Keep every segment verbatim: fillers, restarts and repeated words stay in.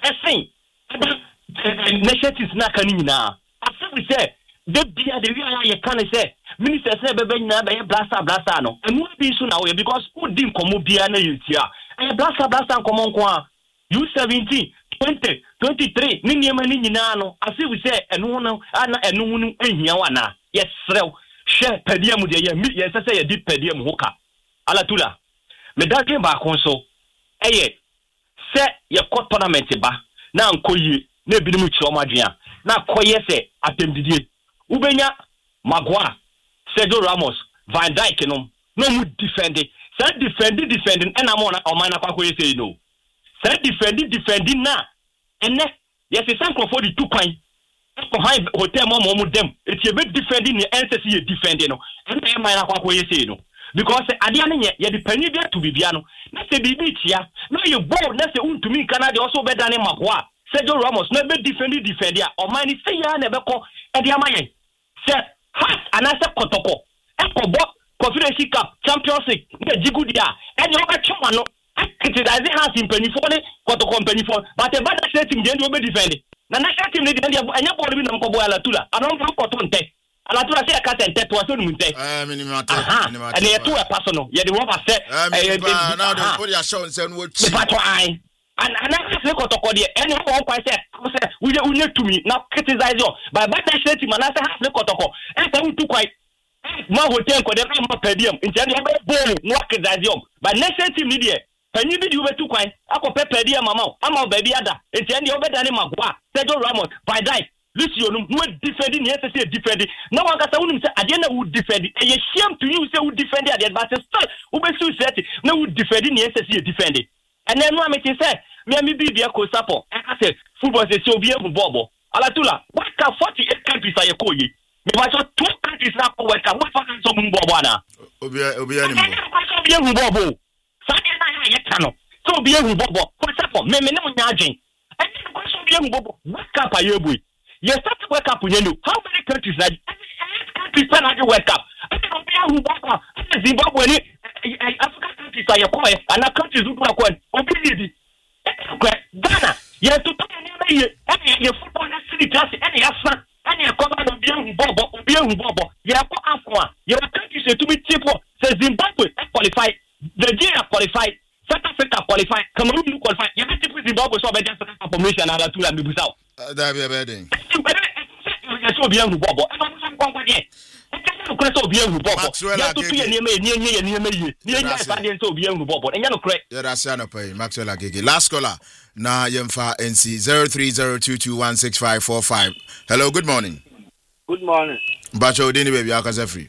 ɛsen initiatives na kan nyina afi say the bia the we ya kan say ministers na bebe nyina be blaster blaster no enu bi so na we because who din komo bia na yetia e blaster blaster komo nko a U seventeen twenty twenty-three ni niema ni nyina no afi we say enu no ana enu hu no ehia wana yes rew hwe padiam de ye ye say ye di padiam hoka ala tula me dadwe ba konso eye se ye ko tournament ba na nkoyi na ebinim chi omadwea na koye se atembidie ubenya Magua Sergio Ramos Van Dijk no no mu defend say defend defending and am on o man na kwakoye say no say defend defending na ene yes say sankrofo di two kwan ko han hotel mo mo dem eti be defending ni N C C defending no and e man na kwakoye say no because ade ane ye ye depend bia to bibia no na say bibi tia no you bold na say untumi Canada also be dane Magua Sergio Ramos no be defending defender o man ni say ya na be ko e de amaye say has anasa kotoko ekobo Confederation Cup Champions League the jigudia and you ga chuma no criticize has in penny for the kotoko penny for but the bad team dey do be defend na national team dey dey anya ball bi na mko boy alatula anon fa kotonte alatula say ka tente to so nunte eh minimate minimate and you two a personal you the rubber set eh now they put your show say no chi but why and another say kotoko dey any one quite say say we dey we need to me now criticize you by bad national team and say has kotoko and say we too quite ma hotel ko dem ma pedium ntia dey be ball no criticize you but national team media panyi bi di we too quite akopɛ pedium mama ama ba bi ada ntia dey obeda ne Magua Sergio Ramos by die Lucio no no defend ni ese say defend na wan ka say wonu say ade na wo defend e ye shame to you say wo defend ade but still wo be su set na wo defend ni ese say defend and then no am say me am bi bia ko support I say football say obi e bobo alatula what ka forty-eight countries are koyi me ba so two countries na ko work what for so mun bobo na obi obi ani mo obi e bobo sa ke na ya yeka no so obi e bobo ko support me me ne mo nya adwen and then ko so obi e bobo what ka pa ye boy you start to work up you know how many countries are countries plan to work up and then obi e bobo Zimbabwe ni Africa countries are ko and countries do ko obi ni Ghana, you have to talk any your football city class, any Afra, any command of young Bobo, young Bobo, you have Afra, you have countries to be cheap. Says Zimbabwe qualified, Nigeria qualified, South Africa qualified, Cameroon qualified, you have to put Zimbabwe so just a formation and two and be out. That be a bad thing. You're so young Bobo, and I'm going to Maxwell last caller na yemfa N C zero three zero two two one six five four five. Hello, good morning. Good morning. Bacho Dini baby akaza free.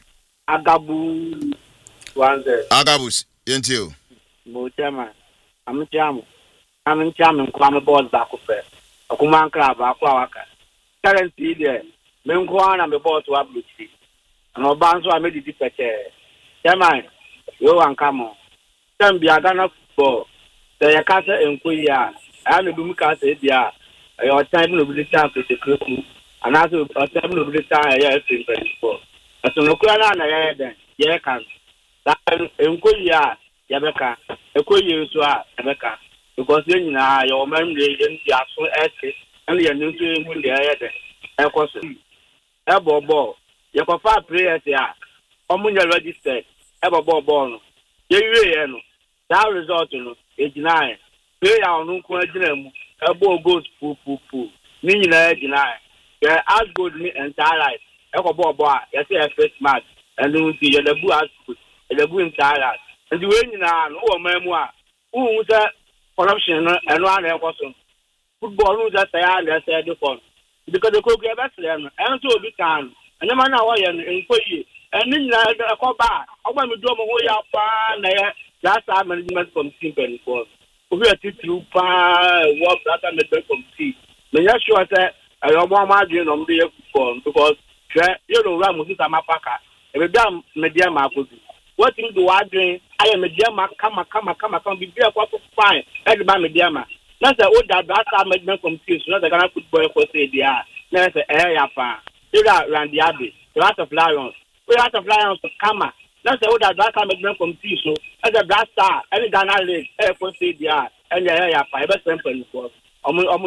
Agabu Wanze. Agabus yentio. Mo chama. Am chama. Am chama ko am boss ba ko fe. Akuma nkra ba ko awaka. Currently there. Me nko na me boss wa bluchi. No banso I made it peche. Chairman, you wan come on. Tem bia Ghana football. The yakasa enkoya. I no do ka say dia. Your time no be time to the club. And also time no be time ya football. Aso no kura na na ya den. Ye kan. That enkoya ya beka. Enkoya so a beka. Because then na your man dey in dia so ese. And you know to win the ya den. E ko so. E bo bo. You can find players here. Omunya registered. Eba ball ball no. Ye we no. That result no. eighty-nine. Player on nko agina mu. Eba goals pu pu pu. Ni nyina agina. Ye as good ni entire life. Eko ball ball. Ye say first match. And then see you the bu as good. The bu entire life. And the way nyina no wo mamu a. Who say corruption no eno an eko so. Football no just say ah let's say the phone. Because the coach get better no. And so be can. And the man now I am in for you. And then I call back. I want to do my way up. Last time management from team before. We are two pa work that management from team. The yes sure said I don't want my dream on the phone because you know Ramos is a mapaka. Every damn media market. What thing do I drink? I am a media mark. Come, come, come, come. Be there for fine. Everybody media mark. That's the old that that management from team. Not the Ghana football for say they are. That's the area fan. You got Randy Abbey, the House of Lions. We House of Lions to come. That's the order that time again from T. So, as a black star, every Ghana league, air for C D R, and the area five percent for